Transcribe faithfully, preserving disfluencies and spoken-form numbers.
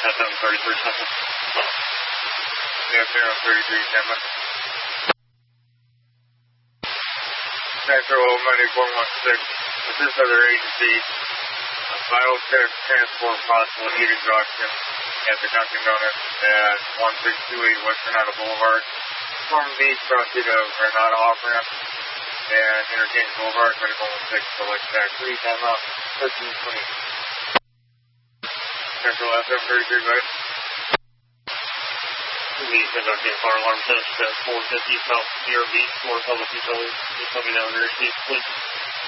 S M thirty-three seconds. S M thirty-three seconds. Metro ninety-four one six. Assist other agency. Vital check transport possible heat exhaustion at the Dunkin' Donuts at one six two eight West Granada Boulevard. Storm Beach, crossing of Granada off ramp. And Interchange Boulevard, medical one six, select back three, time out, thirteen twenty. Central S M thirty-three, right? The conducting fire alarm test at four fifty South Sierra Beach, Florida Public Utilities. Just let me know when you're received, please.